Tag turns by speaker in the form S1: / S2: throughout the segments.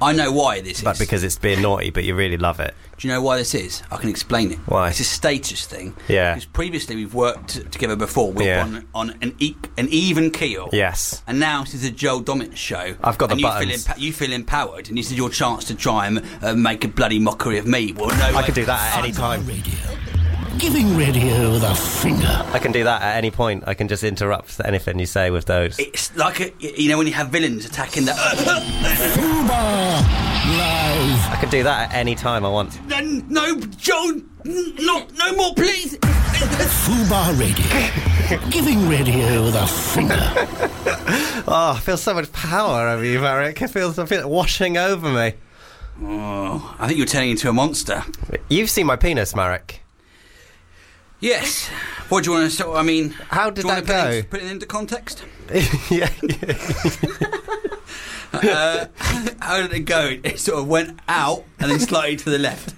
S1: I know why this is.
S2: Like because it's being naughty, but you really love it.
S1: Do you know why this is? I can explain it.
S2: Why?
S1: It's a status thing.
S2: Yeah.
S1: Because previously we've worked together before. We've
S2: Yeah.
S1: on an even keel.
S2: Yes.
S1: And now this is a Joel Dommett show.
S2: I've got the
S1: and
S2: buttons.
S1: You feel empowered, and this is your chance to try and make a bloody mockery of me. Well, no,
S2: I could do that at any time.
S3: Radio. Giving radio the finger.
S2: I can do that at any point. I can just interrupt anything you say with those.
S1: It's like when you have villains attacking the.
S3: Fubar Live.
S2: I can do that at any time I want.
S1: No, Joel, no more, please.
S3: Fubar Radio. Giving radio the finger.
S2: Oh, I feel so much power over you, Marek. I feel it washing over me.
S1: Oh, I think you're turning into a monster.
S2: You've seen my penis, Marek.
S1: Yes. What do you want to say? I mean,
S2: How did that go?
S1: Put it into context.
S2: Yeah.
S1: How did it go? It sort of went out and then slightly to the left.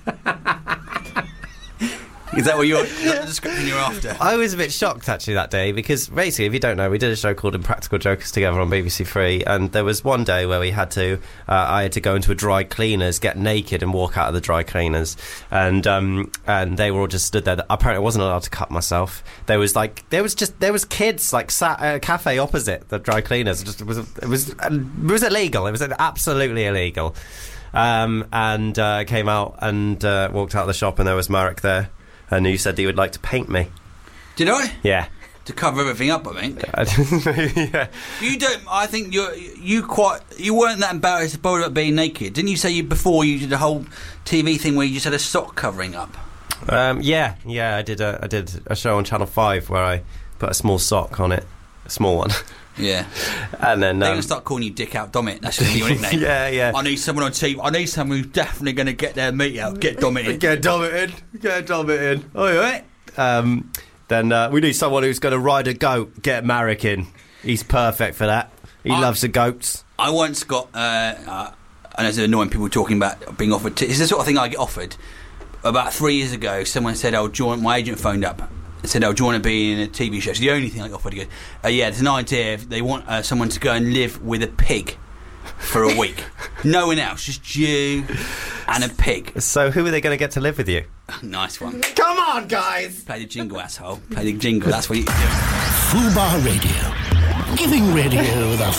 S1: Is that what the description you're after?
S2: I was a bit shocked actually that day because basically, if you don't know, we did a show called Impractical Jokers together on BBC Three, and there was one day where we had to, I had to go into a dry cleaners, get naked, and walk out of the dry cleaners, and they were all just stood there. Apparently, I wasn't allowed to cut myself. There was kids like sat at a cafe opposite the dry cleaners. It was illegal. It was absolutely illegal. And came out and walked out of the shop, and there was Marek there. And you said that you would like to paint me.
S1: Did I?
S2: Yeah.
S1: To cover everything up, I think.
S2: Yeah.
S1: You don't. I think you weren't that embarrassed about being naked, didn't you? Say before you did a whole TV thing where you just had a sock covering up.
S2: Yeah. I did a show on Channel 5 where I put a small sock on it, a small one.
S1: Yeah.
S2: And then
S1: they're going to start calling you Dick Out Dommett. That's going to be your nickname.
S2: Yeah.
S1: I need someone on TV. I need someone who's definitely going to get their meat out. Get Dommett in.
S2: Get Dommett in. Oh, right. Then we need someone who's going to ride a goat. Get Marek in. He's perfect for that. He loves the goats.
S1: I once got, and there's annoying people talking about being offered. It's the sort of thing I get offered. About 3 years ago, someone said, my agent phoned up and said, do you want to be in a TV show? It's the only thing I got offered. He goes, yeah, there's an idea. They want someone to go and live with a pig for a week. No one else, just you and a pig.
S2: So who are they going to get to live with you?
S1: Nice one.
S2: Come on, guys!
S1: Play the jingle, asshole. Play the jingle. That's what you do.
S3: Fubar Radio. Giving radio the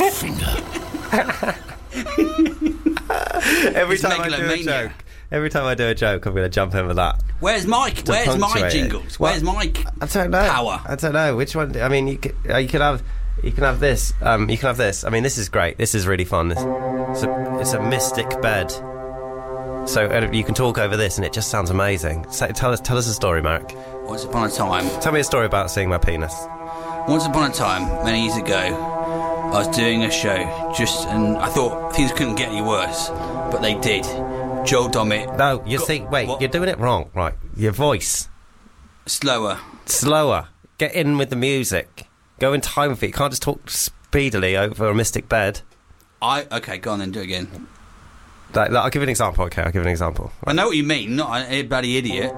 S3: finger.
S2: Every time I do a joke. Every time I do a joke, I'm going to jump in with that.
S1: Where's Mike? Where's my jingles? Where's Mike?
S2: I don't know.
S1: Power.
S2: I don't know which one. I mean, you can have this. You can have this. I mean, this is great. This is really fun. It's a mystic bed. So you can talk over this, and it just sounds amazing. So, tell us a story, Marek.
S1: Once upon a time.
S2: Tell me a story about seeing my penis.
S1: Once upon a time, many years ago, I was doing a show, and I thought things couldn't get any worse, but they did. Joel Dommett.
S2: No, you're doing it wrong. Right, your voice.
S1: Slower.
S2: Get in with the music. Go in time with it. You can't just talk speedily over a mystic bed.
S1: Okay, go on then, do it again.
S2: I'll give you an example, okay? I'll give you an example.
S1: I know what you mean, not a bloody idiot.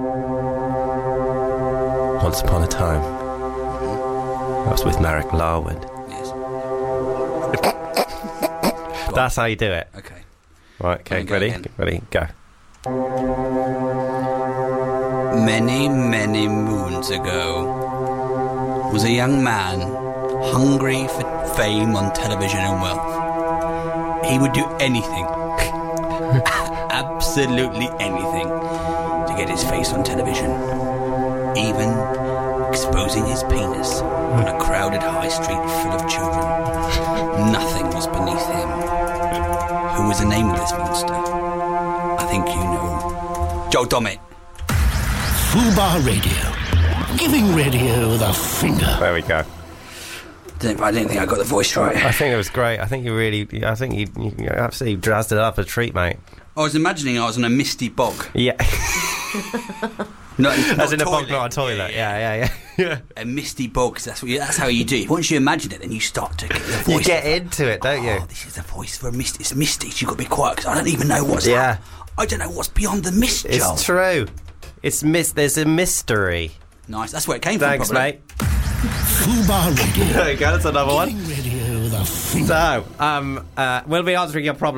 S2: Once upon a time, I was with Marek Larwood.
S1: Yes.
S2: That's how you do it.
S1: Okay.
S2: Right, okay, ready, go.
S1: Many, many moons ago was a young man hungry for fame on television and wealth. He would do anything, absolutely anything, to get his face on television, even exposing his penis on a crowded high street full of children. Nothing was beneath him. Who was the name of this monster? I think you know. Joel Dommett.
S3: Fubar Radio. Giving radio the finger.
S2: There we go.
S1: I didn't think I got the voice right.
S2: I think it was great. I think you absolutely drazzed it up a treat, mate.
S1: I was imagining I was on a misty bog.
S2: Yeah.
S1: not
S2: As in a
S1: toilet.
S2: bog, not a toilet. Yeah.
S1: A misty bog, that's how you do it. Once you imagine it, then you start to get the voice.
S2: You get into it, don't you?
S1: This is the voice for a mist. It's misty. You've got to be quiet because I don't even know what's
S2: Yeah.
S1: I don't know what's beyond the mist, Joel.
S2: It's true. There's a mystery.
S1: Nice. That's where it came
S2: Thanks,
S1: from, probably.
S2: mate.
S3: Fubar Radio.
S2: There you go, that's another one.
S3: Giving radio the finger.
S2: So, we'll be answering your problem.